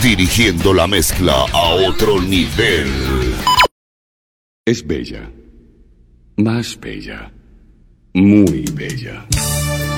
dirigiendo la mezcla a otro nivel. Es bella, más bella, muy bella.